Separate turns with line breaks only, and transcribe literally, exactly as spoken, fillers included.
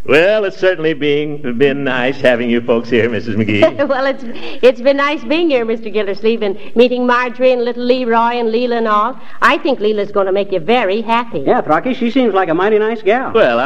Well, it's certainly being, been nice having you folks here, Missus McGee.
Well, it's it's been nice being here, Mister Gildersleeve, and meeting Marjorie and little Leroy and Leela and all. I think Leela's going to make you very happy.
Yeah, Throcky, she seems like a mighty nice gal.
Well,